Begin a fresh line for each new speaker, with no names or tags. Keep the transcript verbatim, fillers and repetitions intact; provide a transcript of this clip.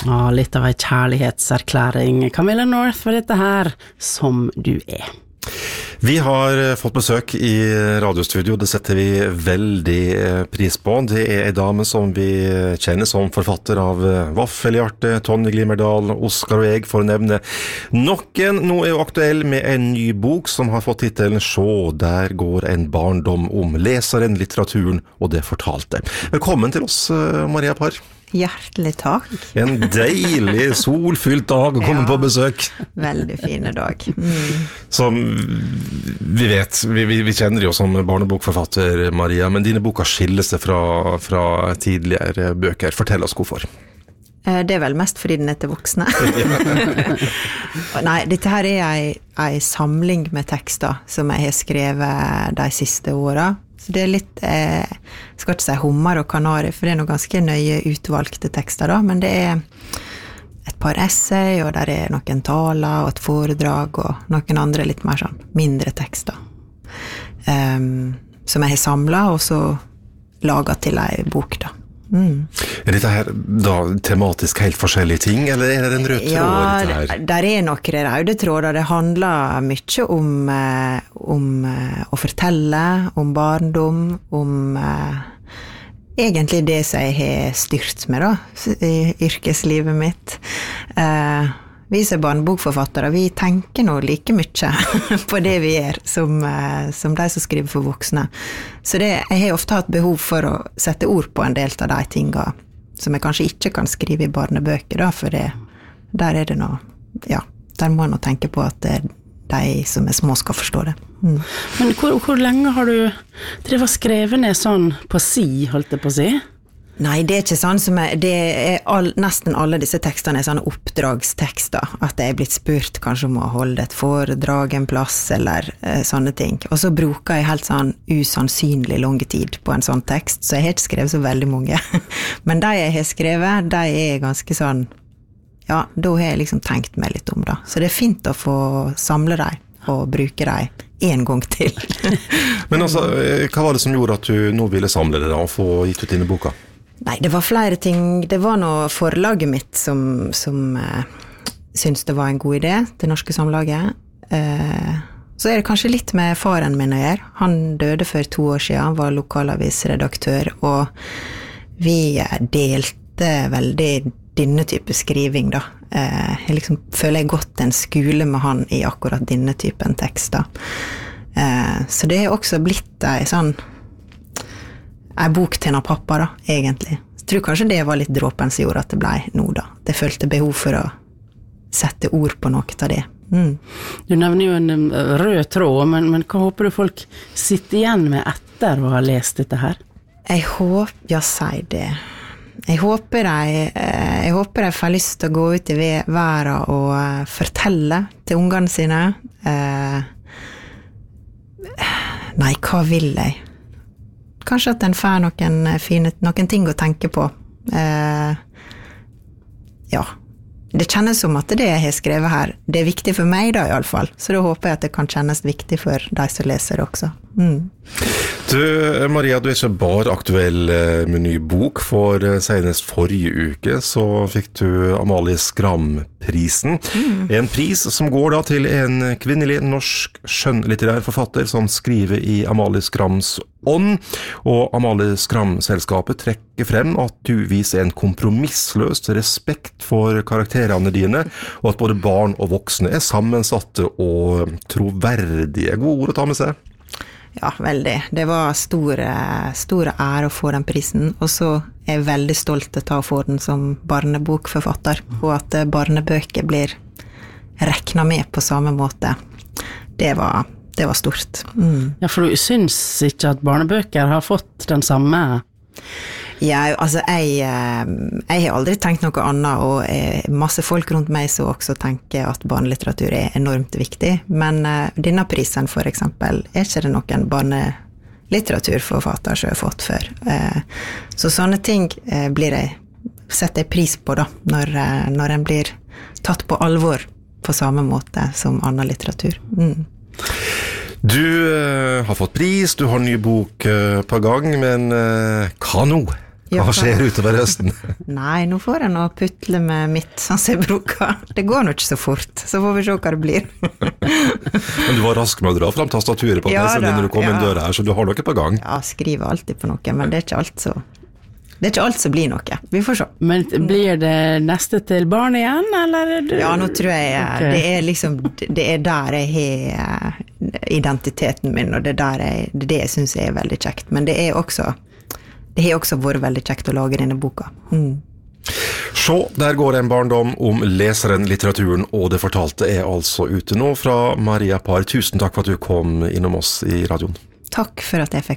Ja, litt av en kjærlighetserklæring. Camilla North var dette her, Som du er.
Vi har fått besøk i radiostudio, det setter vi veldig pris på. Det er en dame som vi kjenner som forfatter av Vaffelhjerte, Tonje Glimmerdal, Oskar og jeg, for å nevne noen. Nå er hun aktuell med en ny bok som har fått titelen «Sjå, der går en barndom om leseren, litteraturen og det fortalte». Velkommen til oss, Maria Parr.
Hjertelig takk.
En deilig, solfylt dag å komme ja, på besøk.
Veldig fine dag. Mm.
Som vi vet, vi, vi kjenner jo som barnebokforfatter, Maria, men dine boker skiller seg fra, fra tidligere bøker. Fortell oss hvorfor.
Det er vel mest fordi den er til voksne. Nei, dette her er en, en samling med tekster som jeg har skrevet de siste årene. Så det er litt, eh, jeg skal ikke si hummer og kanari, for det er noen ganske nøye utvalgte tekster da, men det er et par essay, og der er noen taler og et foredrag, og noen andre litt mer sånn mindre tekster, um, som jeg har samlet, og så laget til en bok da. Mm.
Er dette her da tematisk helt forskjellige ting, eller er det en rød tråd?
Ja,
dette her?
Der er noen røde tråder. Det handler mye om, om å fortelle, om barndom, om eh, egentlig det som jeg har styrt med da, i yrkeslivet mitt. Eh, vi som barnebokforfattere, vi tenker nå like mye på det vi gjør som, som de som skriver for voksne. Så det, jeg har ofte hatt behov for å sette ord på en del av de tingene som jeg kanskje ikke kan skrive i barnebøker da, for det, der er det noe, ja, der må jeg nå tenke på at det, de som er små skal forstå det. Mm.
Men hvor, hvor lenge har du drevet skrevet ned sånn på si, holdt det på å si?
Nei, det er ikke sånn som jeg, det er all, nesten alle disse tekstene er sånne oppdragstekster, at jeg er blitt spurt kanskje om å holde et foredrag en plass, eller eh, sånne ting. Og så bruker jeg helt sånn usannsynlig lang tid på en sånn tekst, så jeg har ikke skrevet så veldig mange. Men de jeg har skrevet, de er ganske sånn, ja, da har jeg liksom tenkt meg litt om da. Så det er fint å få samle dem og bruke dem en gang til.
Men altså, hva var det som gjorde at du nå ville samle det da, og få gitt ut dine boka?
Nei, det var flere ting. Det var noe forlaget mitt som, som eh, syntes det var en god idé, det norske samlaget. Eh, så er det kanskje litt med faren min å gjøre. Han døde for to år siden, han var lokalavisredaktør, og vi delte veldig denne type skriving da. Eh, jeg liksom føler jeg gått en skole med han i akkurat denne typen tekster. Eh, så det er også blitt en sånn en bok til en pappa da, egentlig. Jeg tror kanskje det var litt dråpen som gjorde at det ble nå da. Det følte behov for å sette ord på noe av det. Mm.
Du nevner jo en rød tråd, men, men hva håper du folk sitter igjen med etter å ha lest dette her?
Jeg håper, ja, si det. Jeg håper de, jeg håper de får lyst til å gå ut i verden og fortelle til ungene sine. Eh, nei, hva vil jeg? Kanskje at den får noen, fine, noen ting å tenke på. Eh, ja, det kjennes som at det jeg har skrevet her, det er viktig for meg da i alle fall. Så da håper jeg at det kan kjennes viktig for de som leser det også. Mm.
Du, Maria, du er ikke bare aktuell med ny bok, for senest forrige uke så fikk du Amalie Skram-prisen. Mm. En pris som går da til en kvinnelig norsk skjønnlitterær forfatter som skriver i Amalie Skrams ånd, og Amalie Skram-selskapet trekker frem at du viser en kompromissløst respekt for karakterene dine, og at både barn og voksne er sammensatte og troverdige. Gode ord å ta med seg.
Ja, veldig. Det var store, store ære å få den prisen, og så er jeg veldig stolt til å få den som barnebokforfatter, og at barnebøker blir reknet med på samme måte. Det var, det var stort. Mm.
Ja, for du syns ikke at barnebøker har fått den samme?
Ja, altså jeg, jeg har aldri tenkt noe annet, og masse folk rundt meg som også tenker at barnelitteratur er enormt viktig, men denne prisen for eksempel, er ikke det noen barnelitteraturforfatter som har fått før. Så sånne ting blir jeg, setter jeg pris på da, når, når en blir tatt på alvor på samme måte som annen litteratur. Mm.
Du uh, har fått pris, du har en ny bok uh, på gang, men uh, hva nå? Hva skjer utover høsten?
Nei, nå får jeg nå putle med mitt, sånn som jeg bruker. Det går nå ikke så fort, så får vi se hva det blir.
Men du var rask med å dra frem tastaturet på
Ja
PC-en din
da,
når du kom inn
ja.
døra her, så du har noe på gang.
Ja, skriver alltid på noe, men det er ikke alt så... Det er ikke alt som blir noe. Vi får se.
Men blir det neste til barn igjen, eller? Er du...
Ja, nå tror jeg
Ok.
det er liksom, det er der jeg har identiteten min, og det er der jeg, det er det jeg synes er veldig kjekt. Men det er også, det har også vært veldig kjekt å lage denne boka. Mm.
Så, der går en barndom om leseren, litteraturen og det fortalte er altså ute nå fra Maria Parr. Tusen takk for at du kom innom oss i radioen.
Takk for at jeg fikk